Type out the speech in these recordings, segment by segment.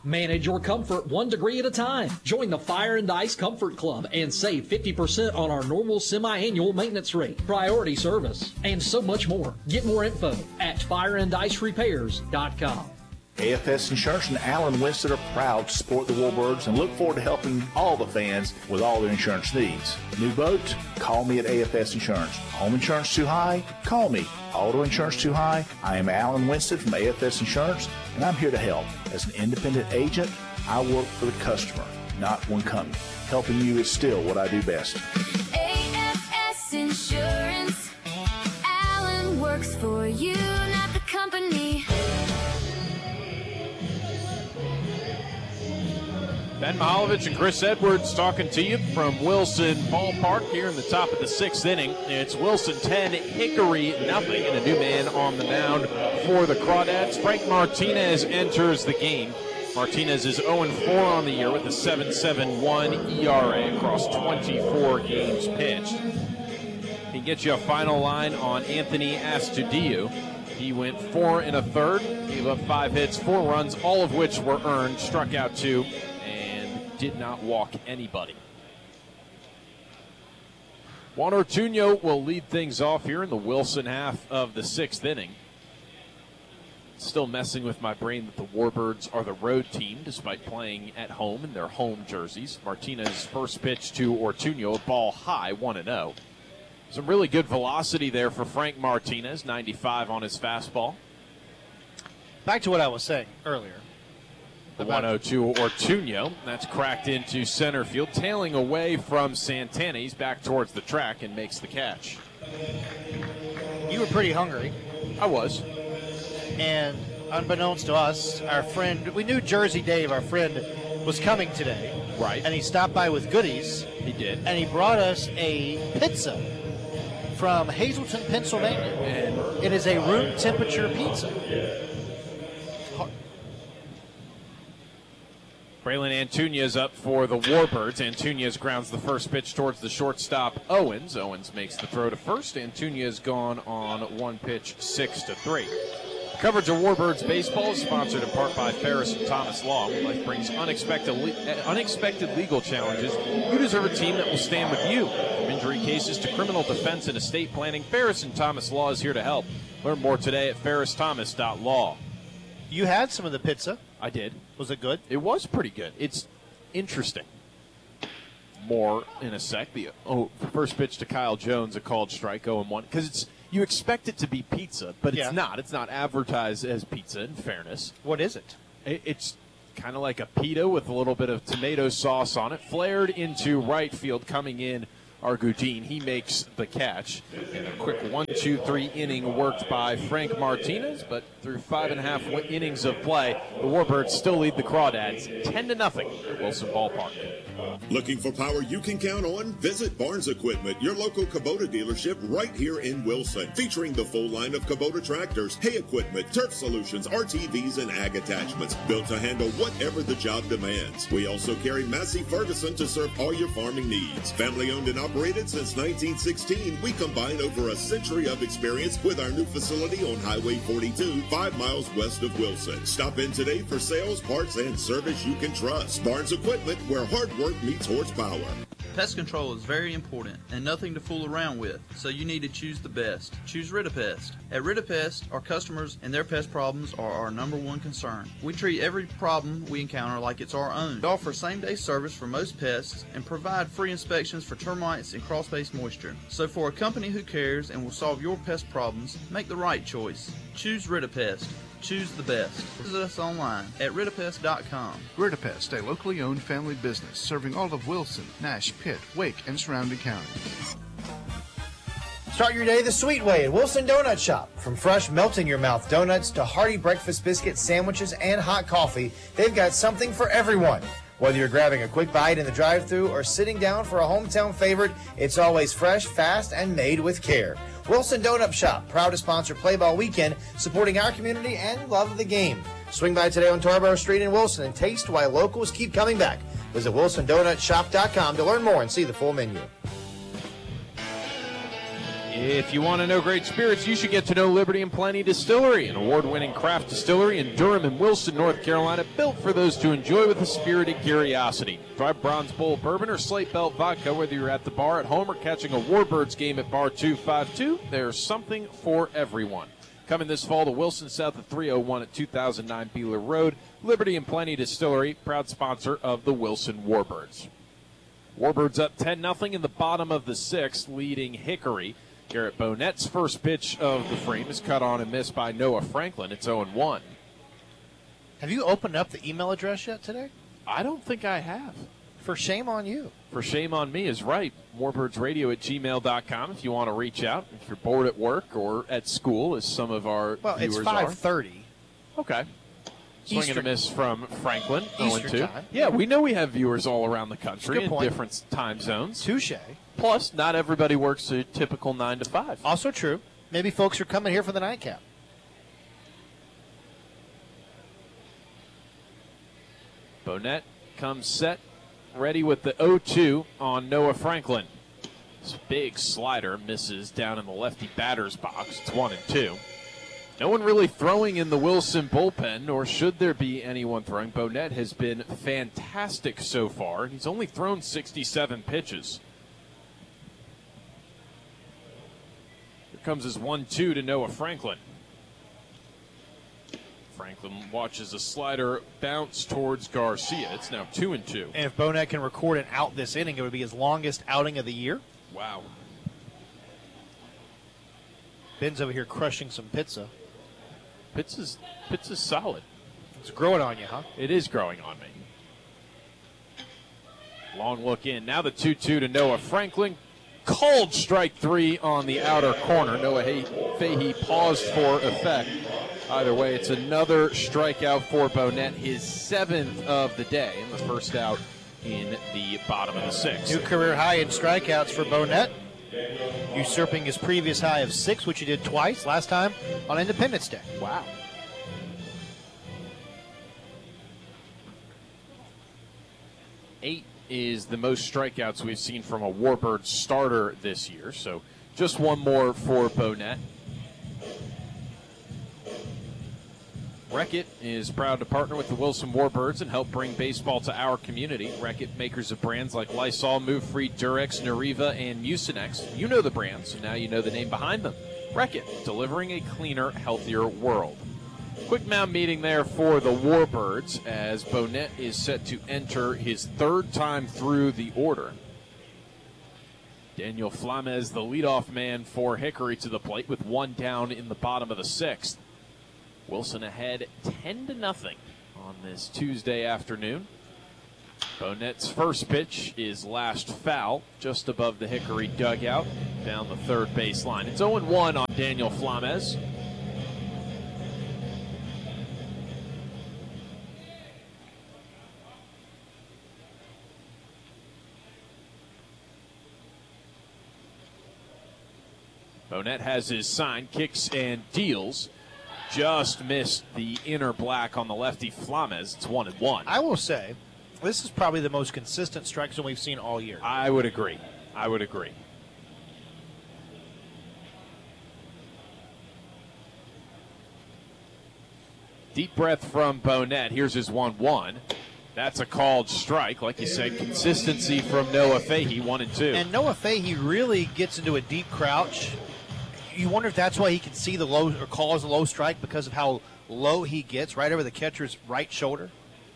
Manage your comfort 1 degree at a time. Join the Fire and Ice Comfort Club and save 50% on our normal semi-annual maintenance rate, priority service, and so much more. Get more info at fireandIceRepairs.com. AFS Insurance and Alan Winston are proud to support the Warbirds and look forward to helping all the fans with all their insurance needs. New boat? Call me at AFS Insurance. Home insurance too high? Call me. Auto insurance too high? I am Alan Winston from AFS Insurance, and I'm here to help. As an independent agent, I work for the customer, not one company. Helping you is still what I do best. AFS Insurance. Alan works for you, not the company. Ben Mahalovich and Chris Edwards talking to you from Wilson Ballpark here in the top of the 6th inning. It's Wilson 10, Hickory nothing, and a new man on the mound for the Crawdads. Frank Martinez enters the game. Martinez is 0-4 on the year with a 7.71 ERA across 24 games pitched. He gets you a final line on Anthony Astudillo. He went 4 1/3, gave up 5 hits, 4 runs, all of which were earned, struck out 2. Did not walk anybody. Juan Ortuño will lead things off here in the Wilson half of the 6th inning. Still messing with my brain that the Warbirds are the road team despite playing at home in their home jerseys. Martinez's first pitch to Ortuño, a ball high, 1-0. Some really good velocity there for Frank Martinez, 95 on his fastball. Back to what I was saying earlier. The 1-0 Ortuño. That's cracked into center field, tailing away from Santana. He's back towards the track and makes the catch. You were pretty hungry. I was. And unbeknownst to us, our friend, we knew Jersey Dave, our friend, was coming today. Right. And he stopped by with goodies. He did. And he brought us a pizza from Hazleton, Pennsylvania. And it is a room temperature pizza. Braylon Antunez up for the Warbirds. Antunez grounds the first pitch towards the shortstop, Owens. Owens makes the throw to first. Antunez gone on 1 pitch, 6-3. Coverage of Warbirds baseball is sponsored in part by Ferris and Thomas Law. Life brings unexpected legal challenges. You deserve a team that will stand with you. From injury cases to criminal defense and estate planning, Ferris and Thomas Law is here to help. Learn more today at ferristhomas.law. You had some of the pizza. I did. Was it good? It was pretty good. It's interesting. More in a sec. The first pitch to Kyle Jones, a called strike, 0-1. Because you expect it to be pizza, but it's not. It's not advertised as pizza, in fairness. What is it? It's kind of like a pita with a little bit of tomato sauce on it, flared into right field, coming in. Argudin, he makes the catch. And a quick 1-2-3 inning worked by Frank Martinez, but through 5.5 innings of play, the Warbirds still lead the Crawdads 10-0 at Wilson Ballpark. Looking for power you can count on? Visit Barnes Equipment, your local Kubota dealership right here in Wilson, featuring the full line of Kubota tractors, hay equipment, turf solutions, RTVs, and ag attachments, built to handle whatever the job demands. We also carry Massey Ferguson to serve all your farming needs. Family owned and operated since 1916, we combine over a century of experience with our new facility on Highway 42, 5 miles west of Wilson. Stop in today for sales, parts, and service you can trust. Barnes Equipment, where hard work meets horsepower. Pest control is very important and nothing to fool around with, so you need to choose the best. Choose Ritapest. At Ritapest, our customers and their pest problems are our #1 concern. We treat every problem we encounter like it's our own. We offer same-day service for most pests and provide free inspections for termites and crawl-space moisture. So for a company who cares and will solve your pest problems, make the right choice. Choose Ritapest. Choose the best. Visit us online at Ritapest.com. Ritapest, a locally owned family business serving all of Wilson, Nash, Pitt, Wake, and surrounding counties. Start your day the sweet way at Wilson Donut Shop. From fresh, melt-in-your-mouth donuts to hearty breakfast biscuits, sandwiches, and hot coffee, they've got something for everyone. Whether you're grabbing a quick bite in the drive-thru or sitting down for a hometown favorite, it's always fresh, fast, and made with care. Wilson Donut Shop, proud to sponsor Play Ball Weekend, supporting our community and love of the game. Swing by today on Tarboro Street in Wilson and taste why locals keep coming back. Visit WilsonDonutShop.com to learn more and see the full menu. If you want to know great spirits, you should get to know Liberty and Plenty Distillery, an award-winning craft distillery in Durham and Wilson, North Carolina, built for those to enjoy with a spirited curiosity. Try Bronze Bowl bourbon or Slate Belt vodka, whether you're at the bar at home or catching a Warbirds game at Bar 252. There's something for everyone. Coming this fall to Wilson, south of 301 at 2009 Beeler Road, Liberty and Plenty Distillery, proud sponsor of the Wilson Warbirds. Warbirds up 10-0 in the bottom of the 6th, leading Hickory. Garrett Bonet's first pitch of the frame is cut on and missed by Noah Franklin. It's 0-1. Have you opened up the email address yet today? I don't think I have. For shame on you. For shame on me is right. Warbirdsradio@gmail.com if you want to reach out. If you're bored at work or at school, as some of our viewers it's 5:30. Okay. Swing and a miss from Franklin. Eastern 0-2. time. Yeah, we know we have viewers all around the country Good in point. different time zones. Touche. Plus, not everybody works a typical 9 to 5. Also true. Maybe folks are coming here for the nightcap. Bonet comes set, ready with the 0-2 on Noah Franklin. This big slider misses down in the lefty batter's box. It's 1-2. No one really throwing in the Wilson bullpen, nor should there be anyone throwing. Bonet has been fantastic so far. He's only thrown 67 pitches. Here comes his 1-2 to Noah Franklin. Franklin watches a slider bounce towards Garcia. It's now 2-2. And if Bonet can record an out this inning, it would be his longest outing of the year. Wow. Ben's over here crushing some pizza. Pizza's solid. It's growing on you, huh? It is growing on me. Long look in. Now the 2-2 to Noah Franklin. Called strike 3 on the outer corner. Noah Fahey paused for effect. Either way, it's another strikeout for Bonet, his 7th of the day, and the first out in the bottom of the 6th. New career high in strikeouts for Bonet, usurping his previous high of 6, which he did twice, last time on Independence Day. Wow. Eight is the most strikeouts we've seen from a Warbird starter this year, so just one more for Bonet. Reckitt is proud to partner with the Wilson Warbirds and help bring baseball to our community. Reckitt, makers of brands like Lysol, Move Free, Durex, Nariva, and Mucinex. You know the brands, so now you know the name behind them. Reckitt, delivering a cleaner, healthier world. Quick mound meeting there for the Warbirds as Bonet is set to enter his 3rd time through the order. Daniel Flames, the leadoff man for Hickory, to the plate with one down in the bottom of the 6th. Wilson ahead 10-0 on this Tuesday afternoon. Bonet's first pitch is last foul, just above the Hickory dugout, down the third base line. It's 0-1 on Daniel Flames. Bonet has his sign, kicks and deals. Just missed the inner black on the lefty Flames. It's 1-1. I will say, this is probably the most consistent strike zone we've seen all year. I would agree. Deep breath from Bonet. Here's his 1-1. That's a called strike. Like you said, consistency from Noah Fahey, 1-2. And Noah Fahey really gets into a deep crouch. You wonder if that's why he can see the low or calls a low strike, because of how low he gets, right over the catcher's right shoulder.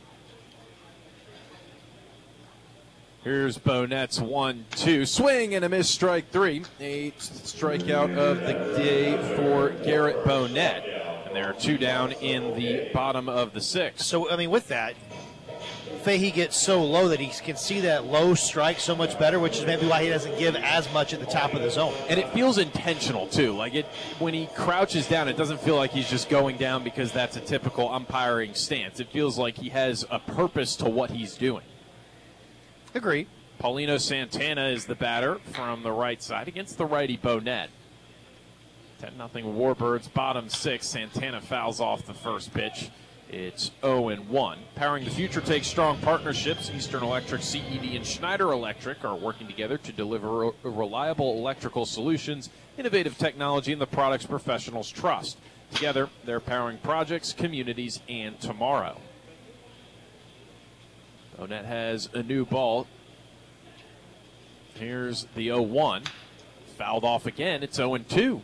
Here's Bonet's 1-2. Swing and a miss, strike 3. 8th strikeout of the day for Garrett Bonet. And there are 2 down in the bottom of the 6th. So, I mean, with that, Fahey gets so low that he can see that low strike so much better, which is maybe why he doesn't give as much at the top of the zone. And it feels intentional, too. Like, when he crouches down, it doesn't feel like he's just going down because that's a typical umpiring stance. It feels like he has a purpose to what he's doing. Agreed. Paulino Santana is the batter from the right side against the righty Bonet. 10-0 Warbirds, bottom 6. Santana fouls off the first pitch. It's 0-1. Powering the future takes strong partnerships. Eastern Electric, CED, and Schneider Electric are working together to deliver reliable electrical solutions, innovative technology, and the products professionals trust. Together, they're powering projects, communities, and tomorrow. Bonett has a new ball. Here's the 0-1. Fouled off again. It's 0-2.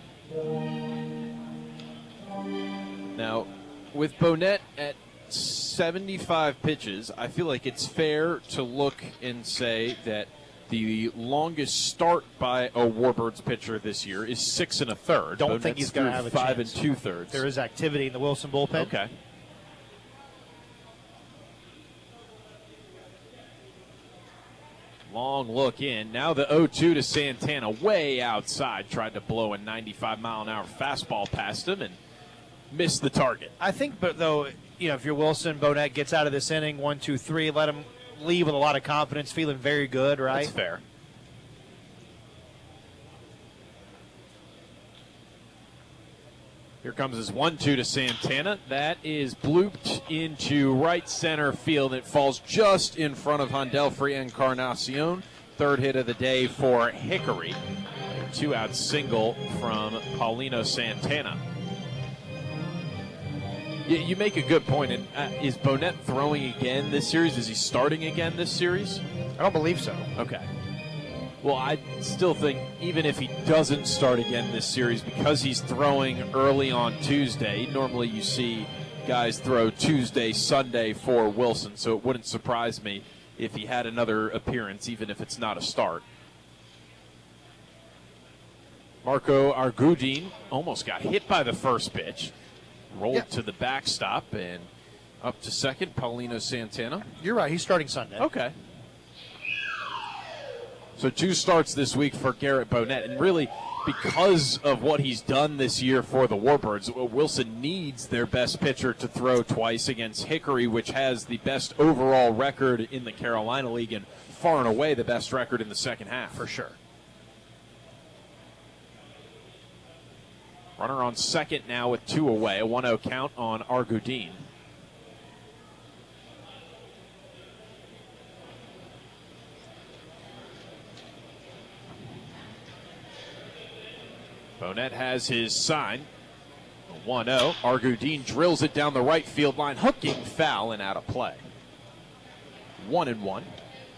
Now, with Bonett at 75 pitches, I feel like it's fair to look and say that the longest start by a Warbirds pitcher this year is 6 1/3. Don't think he's going to have a 5 chance. 2/3. There is activity in the Wilson bullpen. Okay. Long look in. Now the 0-2 to Santana, way outside. Tried to blow a 95-mile-an-hour fastball past him and missed the target. I think, but though, if you're Wilson, Bonett gets out of this inning, 1, 2, 3, let him leave with a lot of confidence, feeling very good, right? That's fair. Here comes his 1-2 to Santana. That is blooped into right center field. It falls just in front of Handelfrey Encarnacion. Third hit of the day for Hickory. A 2-out single from Paulino Santana. You make a good point. And is Bonett throwing again this series? Is he starting again this series? I don't believe so. Okay. Well, I still think even if he doesn't start again this series, because he's throwing early on Tuesday, normally you see guys throw Tuesday, Sunday for Wilson, so it wouldn't surprise me if he had another appearance, even if it's not a start. Marco Argudin almost got hit by the first pitch, rolled to the backstop, and up to second, Paulino Santana. You're right, he's starting Sunday. Okay. So 2 starts this week for Garrett Bonett, and really because of what he's done this year for the Warbirds, Wilson needs their best pitcher to throw twice against Hickory, which has the best overall record in the Carolina League and far and away the best record in the second half. For sure. Runner on second now with 2 away, a 1-0 count on Argudin. Bonett has his sign. 1-0. Argudin drills it down the right field line, hooking foul and out of play. 1-1.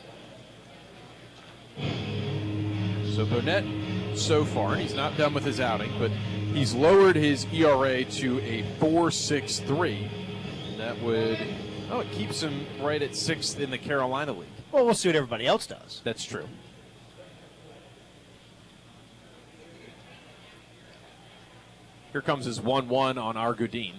So Bonett, so far, and he's not done with his outing, but he's lowered his ERA to a 4.63. That would, it keeps him right at 6th in the Carolina League. Well, we'll see what everybody else does. That's true. Here comes his 1-1 on Argudin.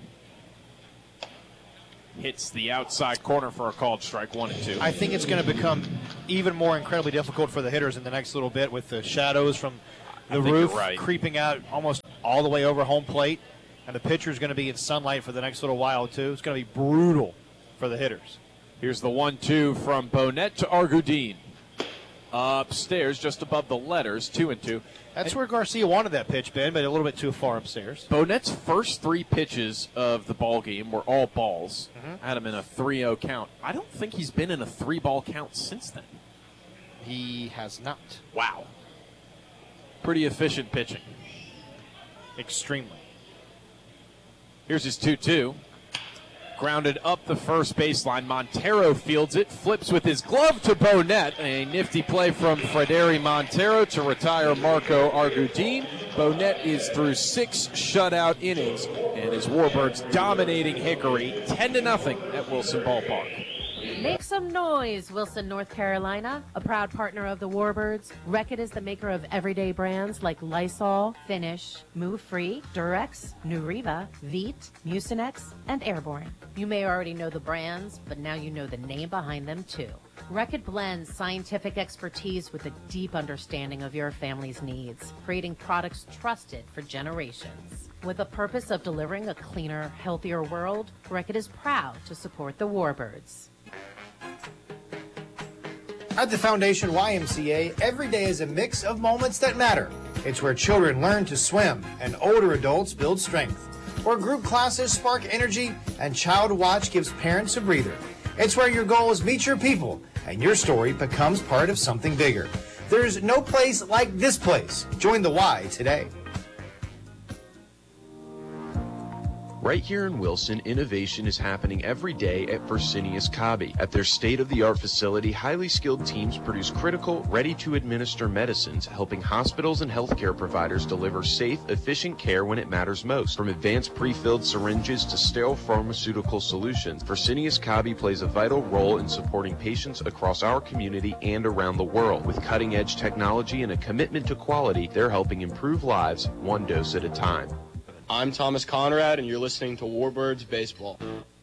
Hits the outside corner for a called strike, 1-2. I think it's going to become even more incredibly difficult for the hitters in the next little bit with the shadows from the roof creeping out almost all the way over home plate. And the pitcher's going to be in sunlight for the next little while, too. It's going to be brutal for the hitters. Here's the 1-2 from Bonett to Argudin. Upstairs, just above the letters, 2-2. That's where Garcia wanted that pitch, Ben, but a little bit too far upstairs. Bonett's first 3 pitches of the ball game were all balls. Had him in a 3-0 count. I don't think he's been in a 3-ball count since then. He has not. Wow. Pretty efficient pitching. Extremely. Here's his 2-2. Grounded up the first baseline. Montero fields it, flips with his glove to Bonett. A nifty play from Frederi Montero to retire Marco Argudin. Bonett is through 6 shutout innings, and his Warbirds dominating Hickory 10-0 at Wilson Ballpark. Make some noise, Wilson, North Carolina, a proud partner of the Warbirds. Reckitt is the maker of everyday brands like Lysol, Finish, Move Free, Durex, Nuriva, Veet, Mucinex, and Airborne. You may already know the brands, but now you know the name behind them too. Reckitt blends scientific expertise with a deep understanding of your family's needs, creating products trusted for generations. With the purpose of delivering a cleaner, healthier world, Reckitt is proud to support the Warbirds. At the Foundation YMCA, every day is a mix of moments that matter. It's where children learn to swim and older adults build strength. where group classes spark energy and Child Watch gives parents a breather. It's where your goal is meet your people and your story becomes part of something bigger. There's no place like this place. Join the Y today. Right here in Wilson, innovation is happening every day at Fresenius Kabi. At their state-of-the-art facility, highly skilled teams produce critical, ready-to-administer medicines, helping hospitals and healthcare providers deliver safe, efficient care when it matters most. From advanced pre-filled syringes to sterile pharmaceutical solutions, Fresenius Kabi plays a vital role in supporting patients across our community and around the world. With cutting-edge technology and a commitment to quality, they're helping improve lives one dose at a time. I'm Thomas Conrad, and you're listening to Warbirds Baseball.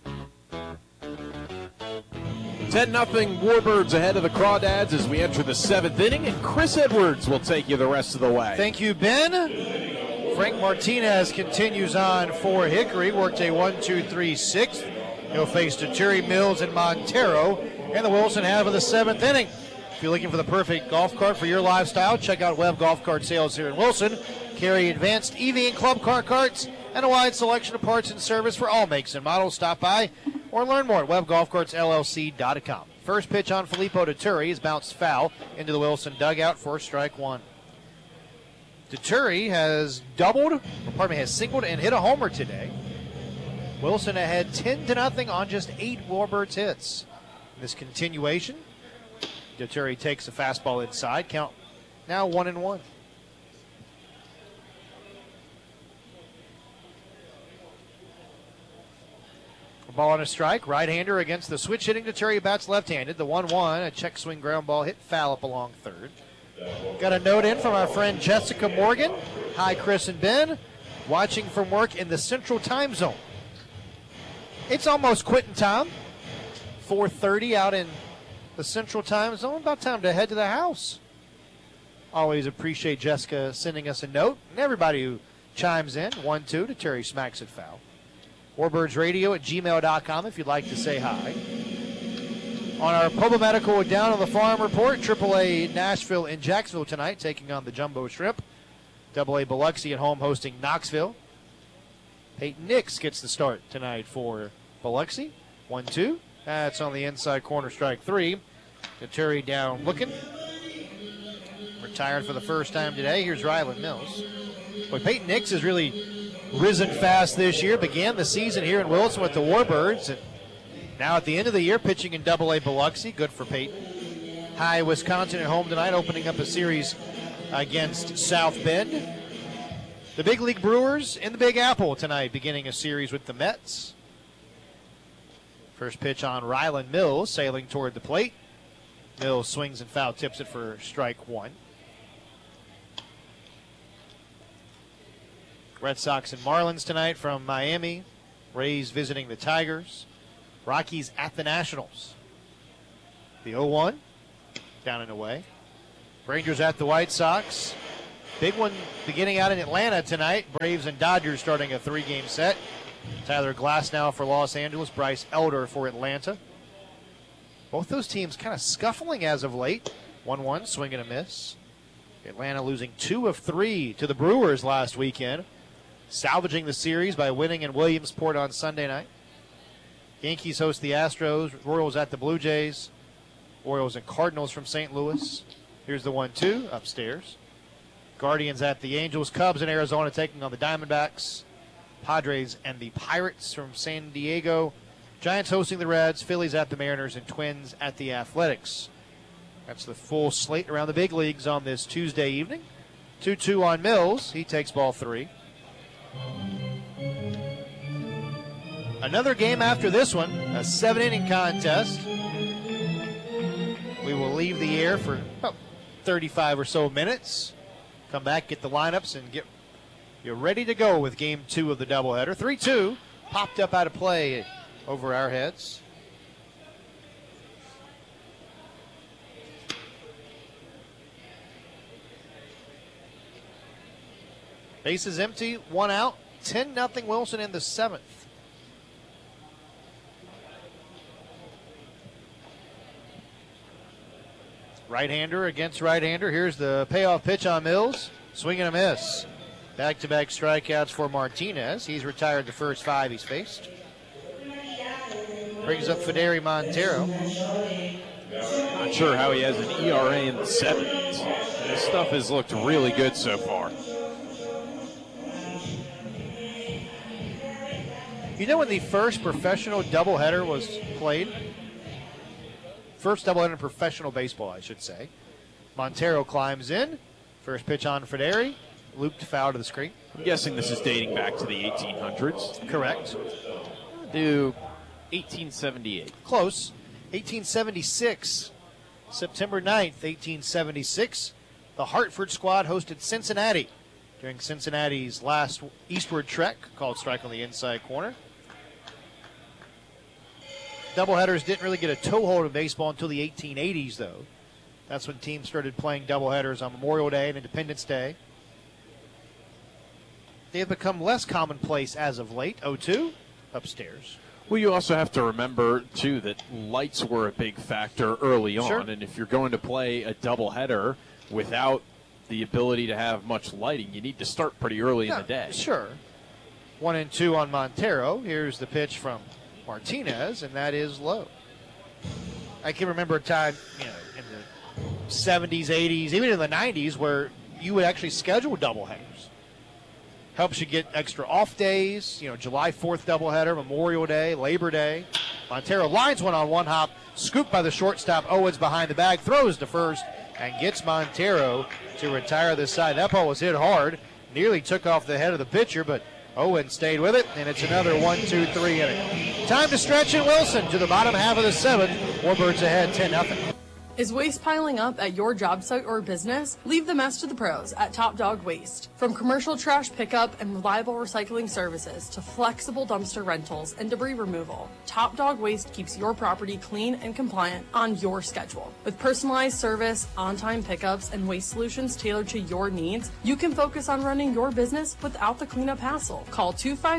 10-0 Warbirds ahead of the Crawdads as we enter the 7th inning, and Chris Edwards will take you the rest of the way. Thank you, Ben. Frank Martinez continues on for Hickory. Worked a 1-2-3-6. He'll face Deturi, Mills, and Montero in the Wilson half of the 7th inning. If you're looking for the perfect golf cart for your lifestyle, check out Webb Golf Cart Sales here in Wilson. Carry advanced EV and club car carts and a wide selection of parts and service for all makes and models. Stop by or learn more at WebbGolfCartsLLC.com. First pitch on Filippo Deturi is bounced foul into the Wilson dugout for strike one. Deturi has singled and hit a homer today. Wilson ahead 10-0 on just 8 Warbirds hits. In this continuation, Deturi takes a fastball inside. Count now 1-1. Ball on a strike. Right-hander against the switch-hitting Deturi, bats left-handed. The 1-1, a check swing ground ball hit foul up along third. Got a note in from our friend Jessica Morgan. Hi, Chris and Ben. Watching from work in the Central Time Zone. It's almost quitting time. 4:30 out in the Central Time Zone. About time to head to the house. Always appreciate Jessica sending us a note. And everybody who chimes in. 1-2, Deturi smacks it foul. WarbirdsRadio@gmail.com if you'd like to say hi. On our Pubba Medical Down on the Farm report, AAA Nashville in Jacksonville tonight taking on the Jumbo Shrimp. AA Biloxi at home hosting Knoxville. Peyton Nix gets the start tonight for Biloxi. 1-2. That's on the inside corner, strike 3. Deturi down looking. Retired for the first time today. Here's Ryland Mills. Boy, Peyton Nix has really risen fast this year. Began the season here in Wilson with the Warbirds, and now at the end of the year pitching in AA Biloxi. Good for Peyton. High Wisconsin at home tonight, opening up a series against South Bend. The Big League Brewers in the Big Apple tonight, beginning a series with the Mets. First pitch on Ryland Mills, sailing toward the plate. Mills swings and foul tips it for strike 1. Red Sox and Marlins tonight from Miami. Rays visiting the Tigers. Rockies at the Nationals. The 0-1, down and away. Rangers at the White Sox. Big one beginning out in Atlanta tonight. Braves and Dodgers starting a 3-game set. Tyler Glasnow for Los Angeles. Bryce Elder for Atlanta. Both those teams kind of scuffling as of late. 1-1, swing and a miss. Atlanta losing 2 of 3 to the Brewers last weekend. Salvaging the series by winning in Williamsport on Sunday night. Yankees host the Astros. Royals at the Blue Jays. Orioles and Cardinals from St. Louis. Here's the 1-2 upstairs. Guardians at the Angels. Cubs in Arizona taking on the Diamondbacks. Padres and the Pirates from San Diego. Giants hosting the Reds. Phillies at the Mariners, and Twins at the Athletics. That's the full slate around the big leagues on this Tuesday evening. 2-2 on Mills. He takes ball 3. Another game after this one, a 7-inning contest. We will leave the air for about 35 or so minutes. Come back, get the lineups, and get you ready to go with game 2 of the doubleheader. 3-2 popped up out of play over our heads. Bases empty, 1 out. 10-0 Wilson in the 7th. Right-hander against right-hander. Here's the payoff pitch on Mills. Swing and a miss. Back-to-back strikeouts for Martinez. He's retired the first 5 he's faced. Brings up Federi Montero. Not sure how he has an ERA in the 70s. This stuff has looked really good so far. You know when the first professional doubleheader was played? First doubleheader in professional baseball, I should say. Montero climbs in. First pitch on Federi. Looped foul to the screen. I'm guessing this is dating back to the 1800s. Correct. Do 1878. Close. 1876. September 9th, 1876. The Hartford squad hosted Cincinnati during Cincinnati's last eastward trek, called Strike on the Inside Corner. Doubleheaders didn't really get a toehold in baseball until the 1880s, though. That's when teams started playing doubleheaders on Memorial Day and Independence Day. They have become less commonplace as of late. 0-2, upstairs. Well, you also have to remember, too, that lights were a big factor early on. Sure. And if you're going to play a doubleheader without the ability to have much lighting, you need to start pretty early in the day. Sure. 1-2 on Montero. Here's the pitch from Martinez, and that is low. I can remember a time, in the 70s, 80s, even in the 90s, where you would actually schedule doubleheaders. Helps you get extra off days, July 4th doubleheader, Memorial Day, Labor Day. Montero lines one on one hop, scooped by the shortstop. Owens behind the bag, throws to first, and gets Montero to retire this side. That ball was hit hard, nearly took off the head of the pitcher, but Owens stayed with it, and it's another 1-2-3 inning. Time to stretch in Wilson to the bottom half of the 7th. Warbirds ahead 10-0. Is waste piling up at your job site or business? Leave the mess to the pros at Top Dog Waste. From commercial trash pickup and reliable recycling services to flexible dumpster rentals and debris removal, Top Dog Waste keeps your property clean and compliant on your schedule. With personalized service, on-time pickups, and waste solutions tailored to your needs, you can focus on running your business without the cleanup hassle. Call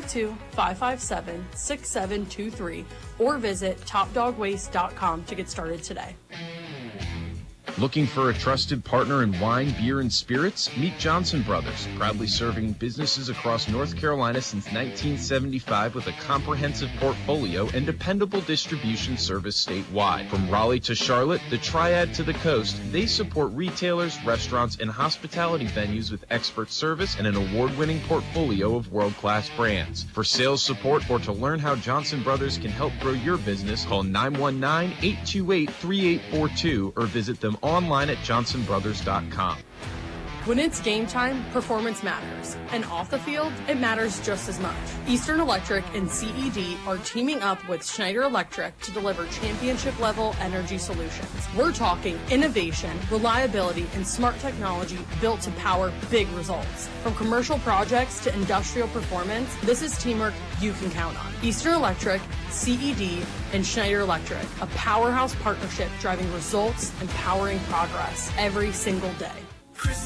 252-557-6723 or visit topdogwaste.com to get started today. Looking for a trusted partner in wine, beer, and spirits? Meet Johnson Brothers, proudly serving businesses across North Carolina since 1975 with a comprehensive portfolio and dependable distribution service statewide. From Raleigh to Charlotte, the Triad to the coast, they support retailers, restaurants, and hospitality venues with expert service and an award-winning portfolio of world-class brands. For sales support or to learn how Johnson Brothers can help grow your business, call 919-828-3842 or visit them online at johnsonbrothers.com. When it's game time, performance matters. And off the field, it matters just as much. Eastern Electric and CED are teaming up with Schneider Electric to deliver championship-level energy solutions. We're talking innovation, reliability, and smart technology built to power big results. From commercial projects to industrial performance, this is teamwork you can count on. Eastern Electric, CED, and Schneider Electric, a powerhouse partnership driving results and powering progress every single day.